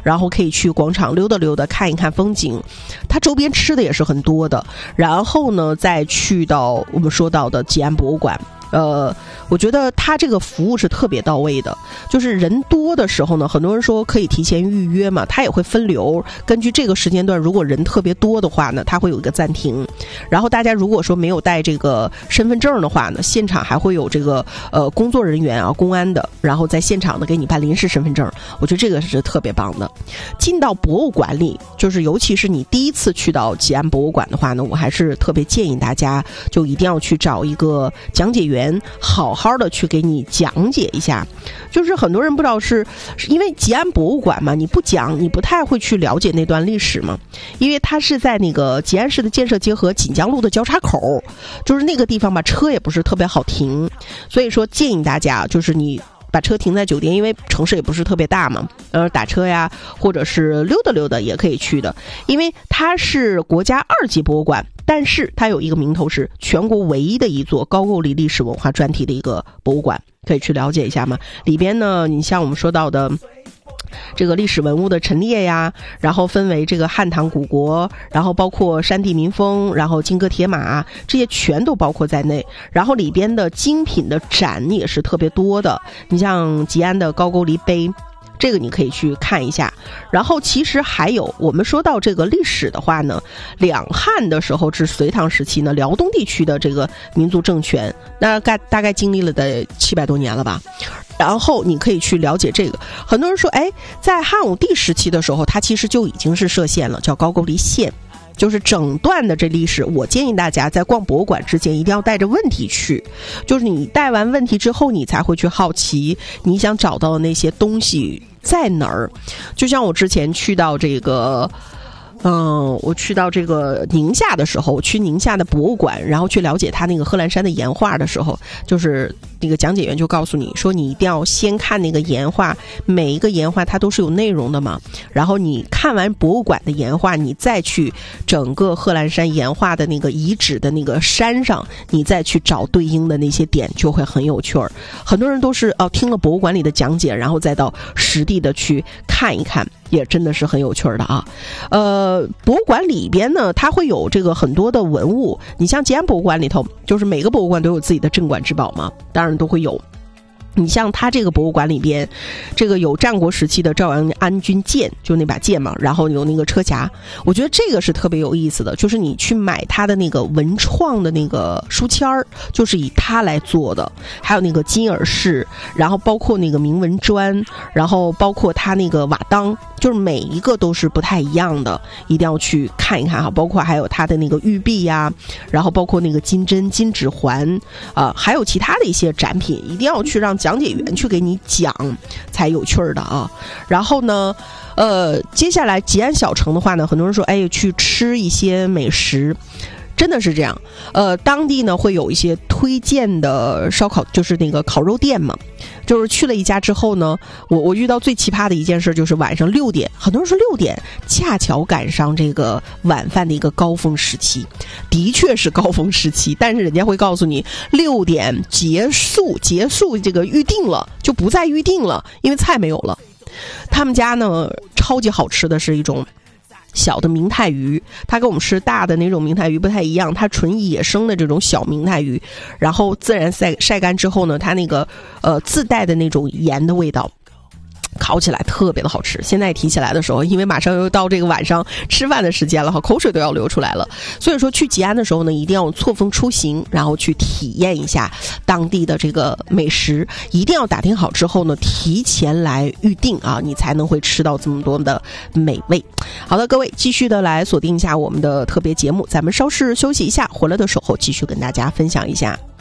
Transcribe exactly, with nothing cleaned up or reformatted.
然后可以去广场溜达溜达，看一看风景。它周边吃的也是很多的，然后呢再去到我们说到的吉安博物馆。呃，我觉得他这个服务是特别到位的，就是人多的时候呢，很多人说可以提前预约嘛，他也会分流，根据这个时间段，如果人特别多的话呢，他会有一个暂停。然后大家如果说没有带这个身份证的话呢，现场还会有这个呃工作人员啊，公安的，然后在现场呢给你办临时身份证。我觉得这个是特别棒的。进到博物馆里，就是尤其是你第一次去到吉安博物馆的话呢，我还是特别建议大家就一定要去找一个讲解员，好好的去给你讲解一下。就是很多人不知道是因为吉安博物馆嘛，你不讲你不太会去了解那段历史嘛，因为它是在那个吉安市的建设街和锦江路的交叉口，就是那个地方吧，车也不是特别好停，所以说建议大家就是你把车停在酒店，因为城市也不是特别大嘛，呃，打车呀，或者是溜达溜达也可以去的。因为它是国家二级博物馆，但是它有一个名头是全国唯一的一座高句丽历史文化专题的一个博物馆，可以去了解一下嘛。里边呢，你像我们说到的这个历史文物的陈列呀，然后分为这个汉唐古国，然后包括山地民风，然后金戈铁马，这些全都包括在内。然后里边的精品的展也是特别多的，你像吉安的高句丽碑，这个你可以去看一下。然后其实还有我们说到这个历史的话呢，两汉的时候至隋唐时期呢，辽东地区的这个民族政权大概大概经历了的七百多年了吧，然后你可以去了解这个。很多人说哎，在汉武帝时期的时候它其实就已经是设县了，叫高句丽县。就是整段的这历史，我建议大家在逛博物馆之前一定要带着问题去，就是你带完问题之后你才会去好奇你想找到的那些东西在哪儿。就像我之前去到这个嗯，我去到这个宁夏的时候，我去宁夏的博物馆，然后去了解他那个贺兰山的岩画的时候，就是那个讲解员就告诉你说，你一定要先看那个岩画，每一个岩画它都是有内容的嘛。然后你看完博物馆的岩画，你再去整个贺兰山岩画的那个遗址的那个山上，你再去找对应的那些点，就会很有趣儿。很多人都是哦听了博物馆里的讲解，然后再到实地的去看一看，也真的是很有趣的啊。呃，博物馆里边呢，它会有这个很多的文物。你像吉安博物馆里头，就是每个博物馆都有自己的镇馆之宝嘛，当然都会有。你像它这个博物馆里边，这个有战国时期的赵阳安军剑，就那把剑嘛，然后有那个车匣，我觉得这个是特别有意思的，就是你去买它的那个文创的那个书签儿，就是以它来做的，还有那个金耳饰，然后包括那个铭文砖，然后包括它那个瓦当，就是每一个都是不太一样的，一定要去看一看哈。包括还有它的那个玉璧呀，然后包括那个金针、金指环啊、呃，还有其他的一些展品，一定要去让讲解员去给你讲才有趣儿的啊。然后呢呃，接下来吉安小城的话呢，很多人说哎，去吃一些美食，真的是这样。呃，当地呢会有一些推荐的烧烤，就是那个烤肉店嘛。就是去了一家之后呢，我我遇到最奇葩的一件事就是晚上六点，很多人说六点恰巧赶上这个晚饭的一个高峰时期，的确是高峰时期，但是人家会告诉你六点结束，结束这个预定了，就不再预定了，因为菜没有了。他们家呢超级好吃的是一种小的明太鱼，它跟我们吃大的那种明太鱼不太一样，它纯野生的这种小明太鱼，然后自然晒晒干之后呢，它那个呃自带的那种盐的味道，烤起来特别的好吃。现在提起来的时候，因为马上又到这个晚上吃饭的时间了，口水都要流出来了。所以说去吉安的时候呢，一定要错峰出行，然后去体验一下当地的这个美食，一定要打听好之后呢，提前来预定啊，你才能会吃到这么多的美味。好的，各位继续的来锁定一下我们的特别节目，咱们稍事休息一下，回来的时候继续跟大家分享一下。